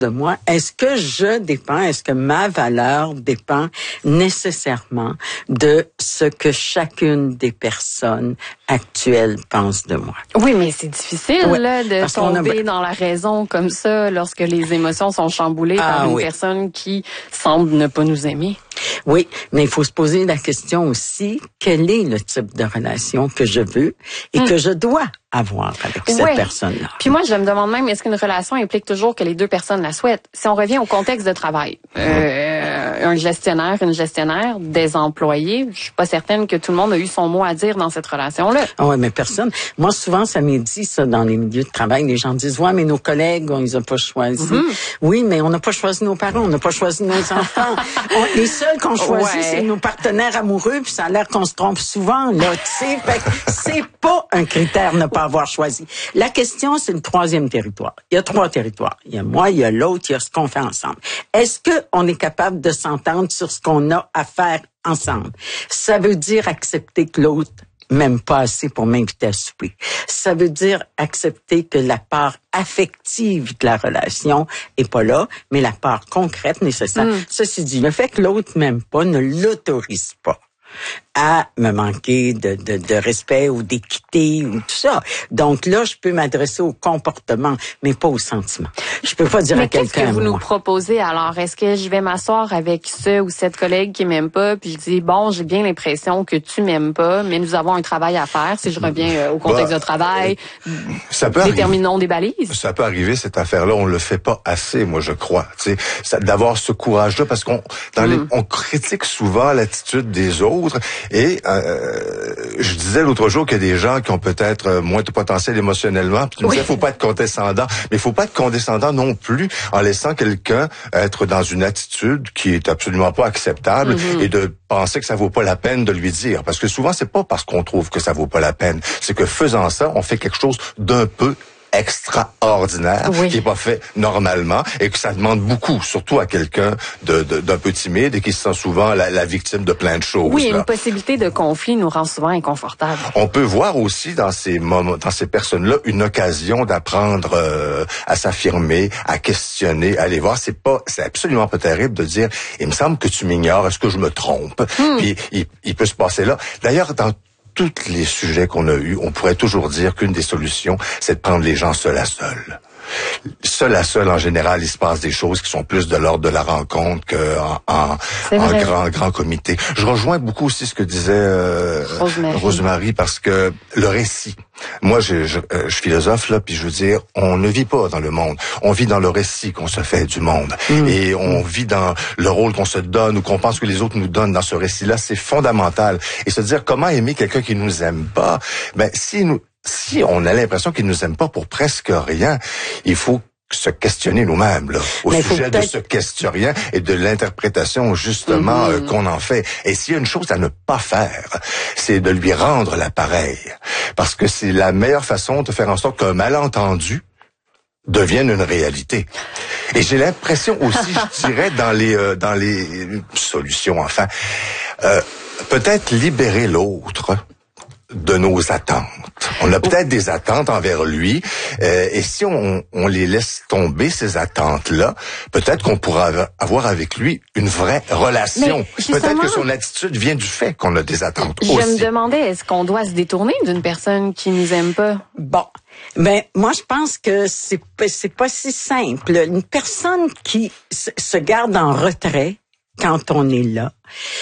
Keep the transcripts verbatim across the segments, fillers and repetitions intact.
de moi, est-ce que je dépends, est-ce que ma valeur dépend nécessairement de ce que chacune des personnes actuelles pense de moi? Oui, mais c'est difficile ouais, là, de tomber a... dans la raison comme ça lorsque les émotions sont chamboulées ah, par une oui. personne qui semble ne pas nous aimer. Oui, mais il faut se poser la question aussi, quel est le type de relation que je veux et hum. que je dois avoir avec cette ouais. personne-là. Puis moi, je me demande même, est-ce qu'une relation implique toujours que les deux personnes la souhaitent? Si on revient au contexte de travail, euh, un gestionnaire, une gestionnaire, des employés, je suis pas certaine que tout le monde a eu son mot à dire dans cette relation-là. Ah ouais, mais personne. Moi, souvent, ça m'est dit ça dans les milieux de travail. Les gens disent, ouais, mais nos collègues, on les a pas choisis. Mm-hmm. Oui, mais on n'a pas choisi nos parents, on n'a pas choisi nos enfants. on, les seuls qu'on choisit, ouais. c'est nos partenaires amoureux, puis ça a l'air qu'on se trompe souvent, là, tu sais. Fait que c'est pas un critère ne pas avoir choisi. La question, c'est le troisième territoire. Il y a trois territoires. Il y a moi, il y a l'autre, il y a ce qu'on fait ensemble. Est-ce que on est capable de s'entendre sur ce qu'on a à faire ensemble? Ça veut dire accepter que l'autre m'aime pas assez pour m'inviter à souper. Ça veut dire accepter que la part affective de la relation est pas là, mais la part concrète nécessaire. Mm. Ceci dit, le fait que l'autre m'aime pas ne l'autorise pas à me manquer de, de, de respect ou d'équité ou tout ça. Donc là, je peux m'adresser au comportement, mais pas au sentiment. Je peux pas dire mais à quelqu'un. Qu'est-ce que vous moi. nous proposez alors? Est-ce que je vais m'asseoir avec ce ou cette collègue qui m'aime pas, puis je dis bon, j'ai bien l'impression que tu m'aimes pas, mais nous avons un travail à faire. Si je reviens euh, au contexte bah, de travail, ça peut déterminons arriver. des balises. Ça peut arriver cette affaire-là. On le fait pas assez, moi je crois. Tu sais, d'avoir ce courage-là, parce qu'on dans mm. les, on critique souvent l'attitude des autres. Et euh, je disais l'autre jour qu'il y a des gens qui ont peut-être moins de potentiel émotionnellement. Puis tu me disais, faut pas être condescendant, mais faut pas être condescendant non plus en laissant quelqu'un être dans une attitude qui est absolument pas acceptable mm-hmm. et de penser que ça vaut pas la peine de lui dire. Parce que souvent, c'est pas parce qu'on trouve que ça vaut pas la peine, c'est que faisant ça, on fait quelque chose d'un peu extraordinaire, oui. qui est pas fait normalement et que ça demande beaucoup, surtout à quelqu'un de, de, d'un peu timide et qui se sent souvent la, la victime de plein de choses. Oui, là. Une possibilité de conflit nous rend souvent inconfortables. On peut voir aussi dans ces moments, dans ces personnes-là, une occasion d'apprendre euh, à s'affirmer, à questionner, à aller voir. C'est pas, c'est absolument pas terrible de dire, il me semble que tu m'ignores, est-ce que je me trompe? Hmm. Puis il, il peut se passer là. D'ailleurs, dans tous les sujets qu'on a eus, on pourrait toujours dire qu'une des solutions, c'est de prendre les gens seul à seul. Seul à seul, en général, il se passe des choses qui sont plus de l'ordre de la rencontre qu'en en, en grand, grand comité. Je rejoins beaucoup aussi ce que disait euh, Rosemary. Rosemary, parce que le récit, moi, je, je, je suis philosophe, là, puis je veux dire, on ne vit pas dans le monde. On vit dans le récit qu'on se fait du monde. Mmh. Et on vit dans le rôle qu'on se donne ou qu'on pense que les autres nous donnent dans ce récit-là. C'est fondamental. Et se dire comment aimer quelqu'un qui nous aime pas, ben, si nous, si on a l'impression qu'il nous aime pas pour presque rien, il faut se questionner nous-mêmes là, au Mais sujet de ce question rien et de l'interprétation justement mm-hmm. euh, qu'on en fait. Et s'il y a une chose à ne pas faire, c'est de lui rendre l'appareil, parce que c'est la meilleure façon de faire en sorte qu'un malentendu devienne une réalité. Et j'ai l'impression aussi, je dirais, dans les euh, dans les solutions, enfin, euh, peut-être libérer l'autre de nos attentes. On a peut-être des attentes envers lui, euh, et si on, on les laisse tomber, ces attentes-là, peut-être qu'on pourra avoir avec lui une vraie relation. Peut-être que son attitude vient du fait qu'on a des attentes je aussi. Je me demandais, est-ce qu'on doit se détourner d'une personne qui nous aime pas? Bon. Ben, moi, je pense que c'est, c'est pas si simple. Une personne qui se garde en retrait quand on est là,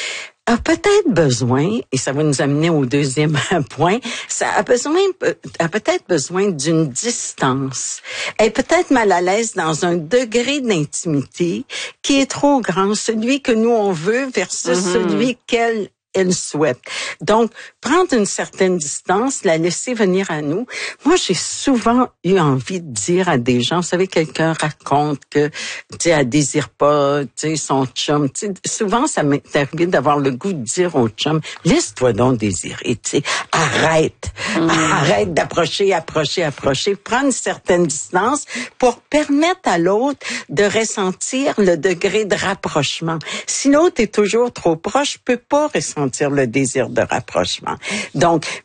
a peut-être besoin, et ça va nous amener au deuxième point, ça a besoin, a peut-être besoin d'une distance. Elle est peut-être mal à l'aise dans un degré d'intimité qui est trop grand, celui que nous on veut versus mm-hmm. celui qu'elle elle souhaite. Donc, prendre une certaine distance, la laisser venir à nous. Moi, j'ai souvent eu envie de dire à des gens, vous savez, quelqu'un raconte que, tu sais, elle désire pas, tu sais, son chum. Tu sais, souvent, ça m'est arrivé d'avoir le goût de dire au chum, laisse-toi donc désirer, tu sais, arrête, mmh. arrête d'approcher, approcher, approcher, prendre une certaine distance pour permettre à l'autre de ressentir le degré de rapprochement. Si l'autre est toujours trop proche, je peux pas ressentir le désir de rapprochement. Donc, mais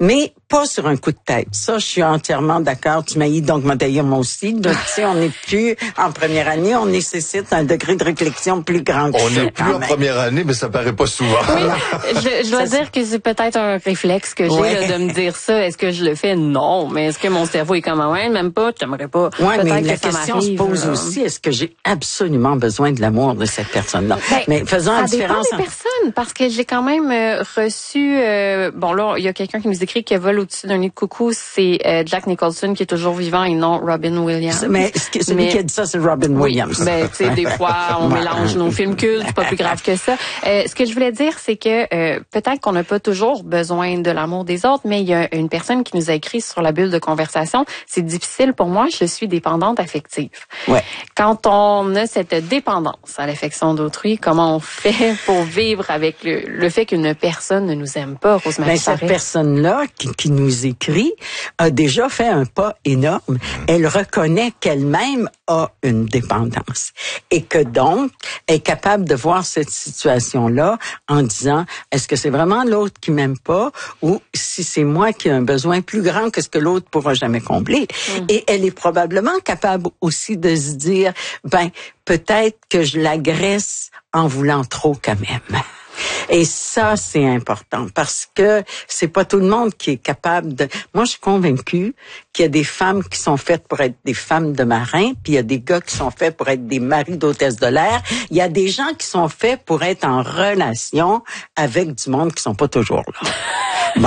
pas sur un coup de tête. Ça, je suis entièrement d'accord. Tu m'as dit, donc, m'a d'ailleurs, moi aussi. Donc, tu sais, on n'est plus en première année. On nécessite un degré de réflexion plus grand que on ça. n'est plus en même. première année, mais ça paraît pas souvent. Oui, je, je dois ça, dire que c'est peut-être un réflexe que j'ai ouais. là, de me dire ça. Est-ce que je le fais? Non. Mais est-ce que mon cerveau est comme, ouais, même pas, t'aimerais pas. Oui, mais la question se pose là. aussi, est-ce que j'ai absolument besoin de l'amour de cette personne-là? Ben, mais faisons la différence. Ça dépend des personnes, parce que j'ai quand même euh, reçu, euh, bon là, il y a quelqu'un qui nous écrit qu'elle vole au-dessus d'un nid de coucou, c'est euh, Jack Nicholson qui est toujours vivant et non Robin Williams. Mais celui mais, qui a dit ça, c'est Robin Williams. Oui, ben, tu sais, des fois, on mélange nos films cultes, c'est pas plus grave que ça. Euh, ce que je voulais dire, c'est que euh, peut-être qu'on n'a pas toujours besoin de l'amour des autres, mais il y a une personne qui nous a écrit sur la bulle de conversation, c'est difficile pour moi, je suis dépendante affective. Ouais. Quand on a cette dépendance à l'affection d'autrui, comment on fait pour vivre avec le, le fait qu'une personne ne nous aime pas, Rosemary? Ben, cette personne-là qui, qui nous écrit a déjà fait un pas énorme. Elle reconnaît qu'elle-même a une dépendance et que donc est capable de voir cette situation-là en disant est-ce que c'est vraiment l'autre qui m'aime pas ou si c'est moi qui ai un besoin plus grand que ce que l'autre pourra jamais combler. Mm. Et elle est probablement capable aussi de se dire ben peut-être que je l'agresse en voulant trop quand même. Et ça, c'est important parce que c'est pas tout le monde qui est capable de... Moi, je suis convaincue qu'il y a des femmes qui sont faites pour être des femmes de marins, puis il y a des gars qui sont faits pour être des maris d'hôtesses de l'air. Il y a des gens qui sont faits pour être en relation avec du monde qui sont pas toujours là. Bon.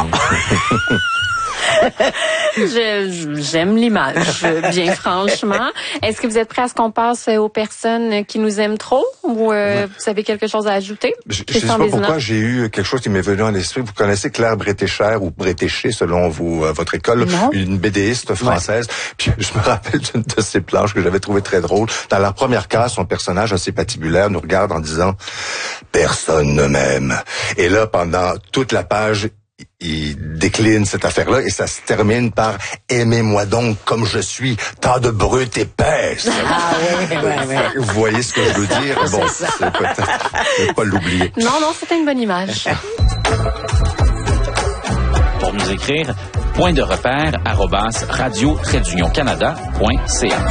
Je, j'aime l'image, bien franchement. Est-ce que vous êtes prêts à ce qu'on passe aux personnes qui nous aiment trop ou euh, ouais. vous avez quelque chose à ajouter? Je ne sais pas Bézina? Pourquoi j'ai eu quelque chose qui m'est venu à l'esprit. Vous connaissez Claire Bretécher ou Bretécher selon vous, euh, votre école, non. Une bédéiste française. Ouais. Puis je me rappelle d'une de ces planches que j'avais trouvé très drôle. Dans la première case, son personnage assez patibulaire nous regarde en disant « Personne ne m'aime ». Et là, pendant toute la page, il décline cette affaire-là et ça se termine par « Aimez-moi donc comme je suis, tant de brute épaisse ». Ah oui, oui, oui. Vous voyez ce que je veux dire? Bon, c'est, c'est peut-être... Je ne pas l'oublier. Non, non, c'était une bonne image. Pour nous écrire, point de repère, arrobas, radio, trait d'union canada, point c a.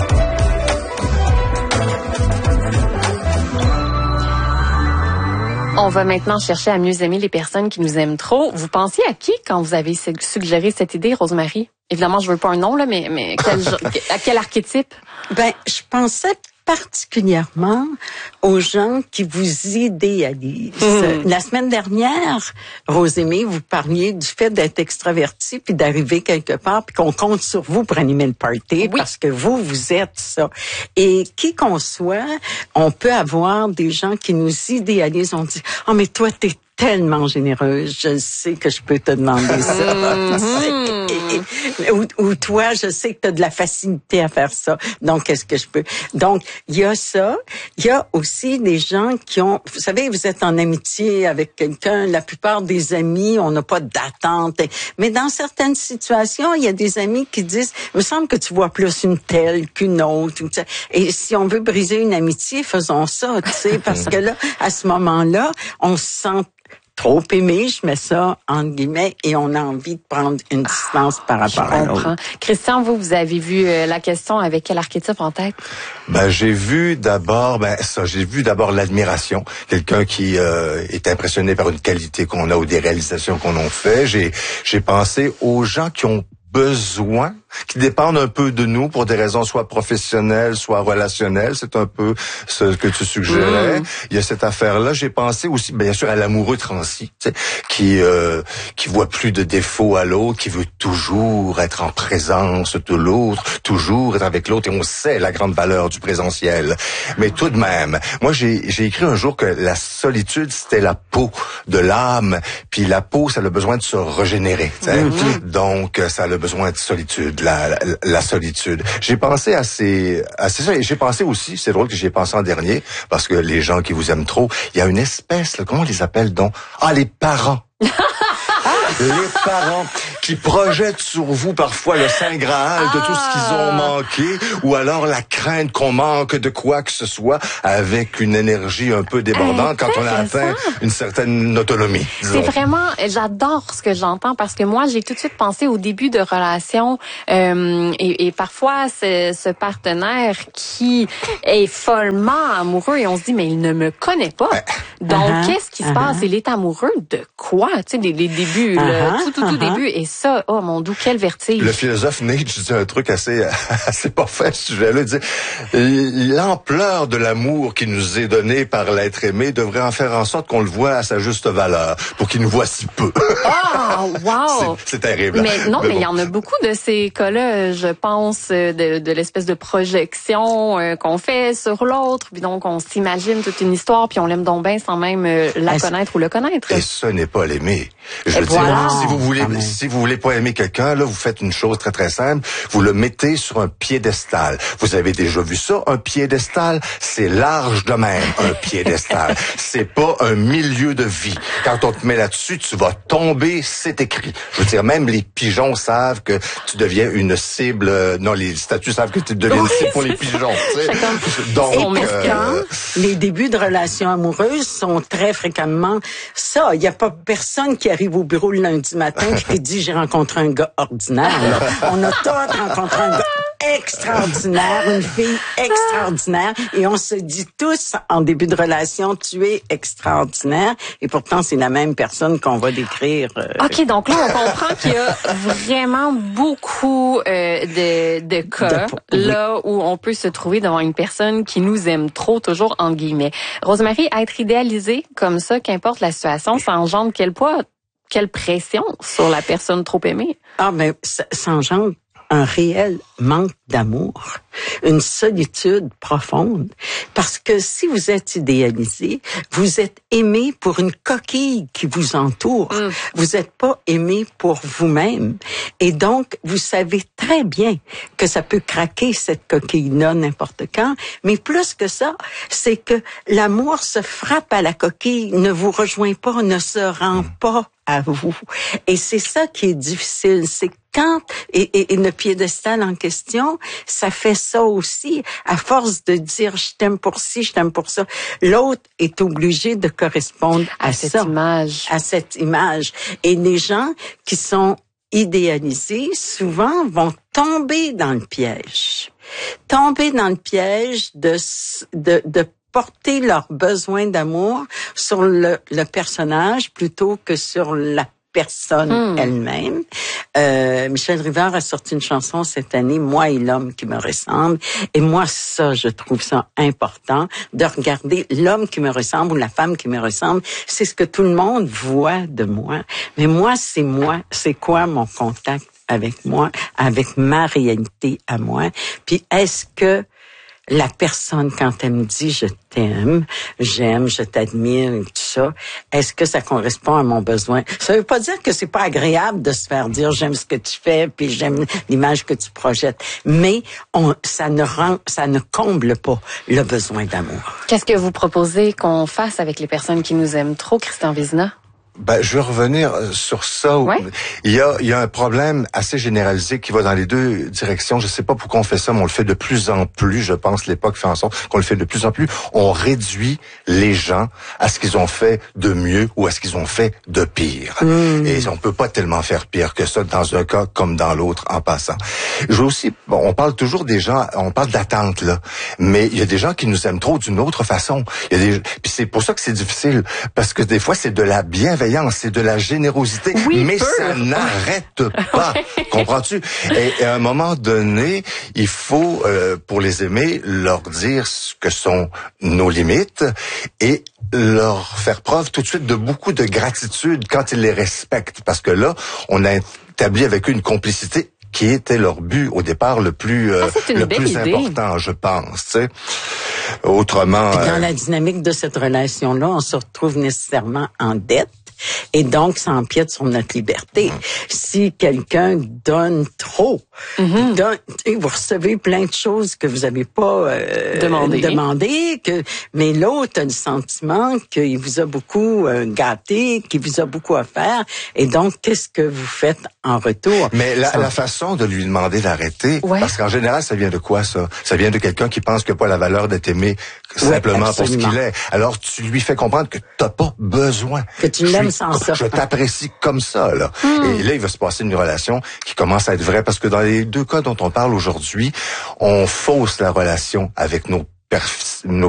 On va maintenant chercher à mieux aimer les personnes qui nous aiment trop. Vous pensiez à qui quand vous avez suggéré cette idée, Rosemary? Évidemment, je veux pas un nom, là, mais, mais quel, à quel archétype? Ben, je pensais particulièrement aux gens qui vous idéalisent. Mmh. La semaine dernière, Rosémie, vous parliez du fait d'être extraverti puis d'arriver quelque part puis qu'on compte sur vous pour animer le party oui. parce que vous, vous êtes ça. Et qui qu'on soit, on peut avoir des gens qui nous idéalisent. On dit, oh, mais toi, t'es tellement généreuse, je sais que je peux te demander ça. Mm-hmm. et, et, ou, ou toi, je sais que tu as de la facilité à faire ça. Donc, est-ce que je peux? Donc, il y a ça. Il y a aussi des gens qui ont... Vous savez, vous êtes en amitié avec quelqu'un. La plupart des amis, on n'a pas d'attente. Mais dans certaines situations, il y a des amis qui disent, il me semble que tu vois plus une telle qu'une autre. Et si on veut briser une amitié, faisons ça, tu sais, parce que là, à ce moment-là, on se sent trop aimé, je mets ça entre guillemets, et on a envie de prendre une distance ah, par rapport à l'autre. Christian, vous, vous avez vu euh, la question avec quel archétype en tête? Ben, j'ai vu d'abord, ben, ça, j'ai vu d'abord l'admiration. Quelqu'un qui euh, est impressionné par une qualité qu'on a ou des réalisations qu'on a fait. J'ai, j'ai pensé aux gens qui ont besoin, qui dépendent un peu de nous pour des raisons soit professionnelles, soit relationnelles. C'est un peu ce que tu suggérais. Mmh. Il y a cette affaire-là. J'ai pensé aussi, bien sûr, à l'amoureux transi, tu sais, qui euh, qui voit plus de défauts à l'autre, qui veut toujours être en présence de l'autre, toujours être avec l'autre. Et on sait la grande valeur du présentiel. Mais tout de même, moi, j'ai j'ai écrit un jour que la solitude, c'était la peau de l'âme. Puis la peau, ça a le besoin de se régénérer. Tu sais. Mmh. Donc, ça a le besoin de solitude, la, la, la solitude. J'ai pensé à ces, à ces ça, et j'ai pensé aussi, c'est drôle que j'y ai pensé en dernier, parce que les gens qui vous aiment trop, il y a une espèce, là, comment on les appelle donc? Ah, les parents. Les parents qui projettent sur vous parfois le Saint Graal de tout ce qu'ils ont manqué, ou alors la crainte qu'on manque de quoi que ce soit, avec une énergie un peu débordante quand on a atteint une certaine autonomie. C'est vraiment, j'adore ce que j'entends parce que moi, j'ai tout de suite pensé au début de relation euh, et, et parfois ce, ce partenaire qui est follement amoureux et on se dit mais il ne me connaît pas. Donc uh-huh, qu'est-ce qui se uh-huh. passe? Il est amoureux de quoi? Tu sais, les, les débuts, uh-huh, le tout, tout, tout uh-huh. début. Et ça, oh mon Dieu, quel vertige. Le philosophe Nietzsche dit un truc assez, assez parfait, ce sujet-là. Il dit, l'ampleur de l'amour qui nous est donné par l'être aimé devrait en faire en sorte qu'on le voit à sa juste valeur, pour qu'il nous voit si peu. Oh, wow! C'est, c'est terrible. Mais non, mais, mais il bon. y en a beaucoup de ces cas-là, je pense, de, de l'espèce de projection euh, qu'on fait sur l'autre, puis donc on s'imagine toute une histoire, puis on l'aime donc bien sans même euh, la Est-ce... connaître ou le connaître. Et ce n'est pas l'aimer. Je veux voilà. dire, si vous voulez, si vous voulez pas aimer quelqu'un, là, vous faites une chose très très simple, vous le mettez sur un piédestal. Vous avez déjà vu ça, un piédestal, c'est large de même, un piédestal. C'est pas un milieu de vie. Quand on te met là-dessus, tu vas tomber, c'est écrit. Je veux dire, même les pigeons savent que tu deviens une cible. Euh, non, les statues savent que tu deviens une cible pour les pigeons. Tu sais. Donc, euh, les débuts de relations amoureuses sont très fréquemment ça. Il y a pas personne qui arrive au bureau le lundi matin qui te dit j'ai rencontré un gars ordinaire. Là. On a tous rencontré un gars extraordinaire, une fille extraordinaire, et on se dit tous en début de relation, tu es extraordinaire, et pourtant c'est la même personne qu'on va décrire. Euh, ok, donc là on comprend qu'il y a vraiment beaucoup euh, de, de cas de, là oui. où on peut se trouver devant une personne qui nous aime trop, toujours entre guillemets. Rosemary, être idéalisée comme ça, qu'importe la situation, ça engendre quel poids, quelle pression sur la personne trop aimée? Ah ben ça, ça engendre un réel manque d'amour, une solitude profonde. Parce que si vous êtes idéalisé, vous êtes aimé pour une coquille qui vous entoure. Mm. Vous n'êtes pas aimé pour vous-même. Et donc, vous savez très bien que ça peut craquer, cette coquille-là, n'importe quand. Mais plus que ça, c'est que l'amour se frappe à la coquille, ne vous rejoint pas, ne se rend pas à vous. Et c'est ça qui est difficile. C'est quand, et, et, et le piédestal en question, ça fait ça aussi. À force de dire je t'aime pour ci, je t'aime pour ça, l'autre est obligé de correspondre à, à ça, cette image. à cette image. Et les gens qui sont idéalisés, souvent, vont tomber dans le piège. Tomber dans le piège de, de, de porter leurs besoins d'amour sur le, le personnage plutôt que sur la personne hmm. elle-même. Euh, Michel Rivard a sorti une chanson cette année, Moi et l'homme qui me ressemble. Et moi, ça, je trouve ça important de regarder l'homme qui me ressemble ou la femme qui me ressemble. C'est ce que tout le monde voit de moi. Mais moi, c'est moi. C'est quoi mon contact avec moi, avec ma réalité à moi? Puis est-ce que la personne, quand elle me dit « je t'aime, j'aime, je t'admire » et tout ça, est-ce que ça correspond à mon besoin? Ça veut pas dire que c'est pas agréable de se faire dire « j'aime ce que tu fais, puis j'aime l'image que tu projettes », mais on, ça ne rend, ça ne comble pas le besoin d'amour. Qu'est-ce que vous proposez qu'on fasse avec les personnes qui nous aiment trop, Christian Vézina? Ben, je vais revenir sur ça. Ouais. Il y a, il y a un problème assez généralisé qui va dans les deux directions. Je sais pas pourquoi on fait ça, mais on le fait de plus en plus. Je pense que l'époque fait en sorte qu'on le fait de plus en plus. On réduit les gens à ce qu'ils ont fait de mieux ou à ce qu'ils ont fait de pire. Mmh. Et on peut pas tellement faire pire que ça dans un cas comme dans l'autre en passant. Je veux aussi, bon, on parle toujours des gens, on parle d'attente là, mais il y a des gens qui nous aiment trop d'une autre façon. Il y a des, puis c'est pour ça que c'est difficile, parce que des fois c'est de la bienveillance, c'est de la générosité, oui, mais peu. ça n'arrête pas. Comprends-tu? Et, et à un moment donné, il faut, euh, pour les aimer, leur dire ce que sont nos limites et leur faire preuve tout de suite de beaucoup de gratitude quand ils les respectent. Parce que là, on a établi avec eux une complicité qui était leur but au départ le plus euh, ah, le plus idée. important, je pense. Tu sais. Autrement, dans euh... la dynamique de cette relation-là, on se retrouve nécessairement en dette. Et donc, ça empiète sur notre liberté. Mmh. Si quelqu'un donne trop, mmh. donne, vous recevez plein de choses que vous n'avez pas euh, demandé, demandé que, mais l'autre a le sentiment qu'il vous a beaucoup euh, gâté, qu'il vous a beaucoup offert. Et donc, qu'est-ce que vous faites en retour? Mais la, la façon de lui demander d'arrêter, ouais. parce qu'en général, ça vient de quoi, ça? Ça vient de quelqu'un qui pense qu'il n'a pas la valeur d'être aimé simplement ouais, pour ce qu'il est. Alors, tu lui fais comprendre que t'as pas besoin. Que tu l'aimes sans ça. Je t'apprécie comme ça, là. Mm. Et là, il va se passer une relation qui commence à être vraie, parce que dans les deux cas dont on parle aujourd'hui, on fausse la relation avec nos, perf- nos